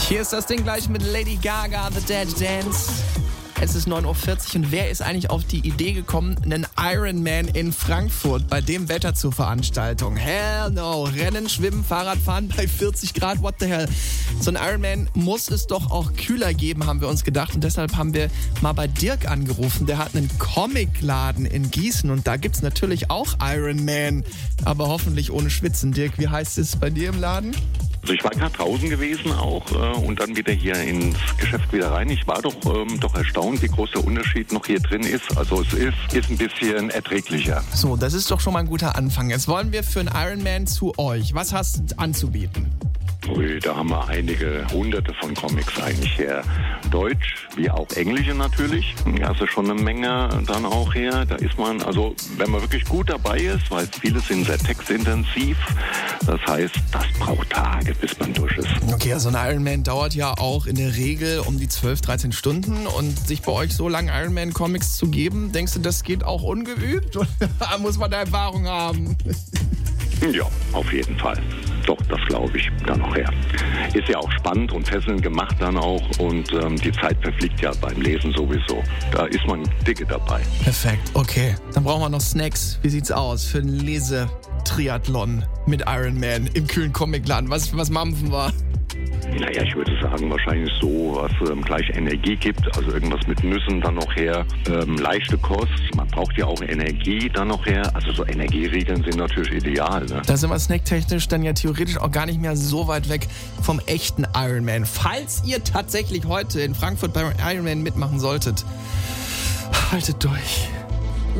Hier ist das Ding gleich mit Lady Gaga, The Dead Dance. Es ist 9.40 Uhr und wer ist eigentlich auf die Idee gekommen, einen Ironman in Frankfurt bei dem Wetter zur Veranstaltung? Hell no. Rennen, Schwimmen, Fahrradfahren bei 40 Grad, what the hell? So ein Ironman muss es doch auch kühler geben, haben wir uns gedacht. Und deshalb haben wir mal bei Dirk angerufen. Der hat einen Comicladen in Gießen und da gibt's natürlich auch Ironman, aber hoffentlich ohne Schwitzen. Dirk, wie heißt es bei dir im Laden? Also ich war gerade draußen gewesen auch und dann wieder hier ins Geschäft wieder rein. Ich war doch erstaunt, wie groß der Unterschied noch hier drin ist. Also es ist ein bisschen erträglicher. So, das ist doch schon mal ein guter Anfang. Jetzt wollen wir für einen Ironman zu euch. Was hast du anzubieten? Ui, da haben wir einige hunderte von Comics eigentlich her. Deutsch, wie auch Englische natürlich. Ja, also schon eine Menge dann auch her. Da ist man, also wenn man wirklich gut dabei ist, weil viele sind sehr textintensiv. Das heißt, das braucht Tage, bis man durch ist. Okay, also ein Ironman dauert ja auch in der Regel um die 12, 13 Stunden. Und sich bei euch so lange Ironman-Comics zu geben, denkst du, das geht auch ungeübt? Oder muss man da Erfahrung haben? Ja, auf jeden Fall. Doch, das glaube ich dann noch her. Ist ja auch spannend und fesselnd gemacht dann auch und die Zeit verfliegt ja beim Lesen sowieso. Da ist man dicke dabei. Perfekt, okay. Dann brauchen wir noch Snacks. Wie sieht's aus für einen Lesetriathlon mit Ironman im kühlen Comicladen? Was mampfen wir? Naja, ich würde sagen, wahrscheinlich so, was gleich Energie gibt, also irgendwas mit Nüssen dann noch her, leichte Kost, man braucht ja auch Energie dann noch her, also so Energieriegeln sind natürlich ideal. Ne? Da sind wir snacktechnisch dann ja theoretisch auch gar nicht mehr so weit weg vom echten Ironman. Falls ihr tatsächlich heute in Frankfurt beim Ironman mitmachen solltet, haltet durch.